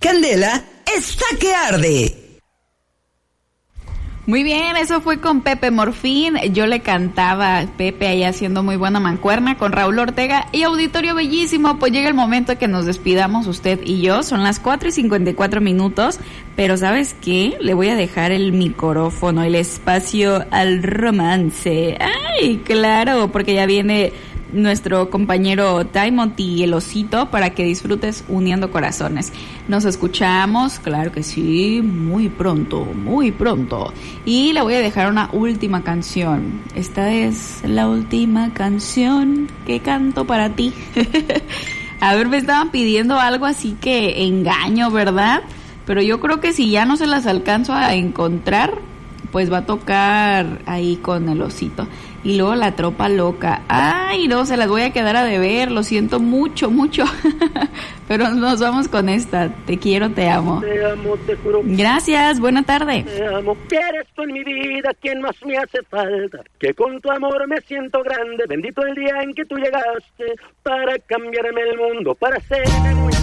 Candela está que arde. Muy bien, eso fue con Pepe Morfín. Yo le cantaba a Pepe ahí haciendo muy buena mancuerna con Raúl Ortega y auditorio bellísimo. Pues llega el momento de que nos despidamos usted y yo. Son las 4:54, pero ¿sabes qué? Le voy a dejar el micrófono, el espacio al romance. ¡Ay, claro! Porque ya viene nuestro compañero Timothy el osito para que disfrutes uniendo corazones. Nos escuchamos, claro que sí, muy pronto, muy pronto. Y le voy a dejar una última canción. Esta es la última canción que canto para ti. A ver, me estaban pidiendo algo así que engaño, ¿verdad? Pero yo creo que si ya no se las alcanzo a encontrar, pues va a tocar ahí con el osito. Y luego La Tropa Loca. Ay, no, se las voy a quedar a deber. Lo siento mucho, mucho. Pero nos vamos con esta. Te quiero, te amo. Te amo, te juro. Gracias, buena tarde. Te amo, que eres tú en mi vida quien más me hace falta. Que con tu amor me siento grande. Bendito el día en que tú llegaste para cambiarme el mundo, para hacerme muy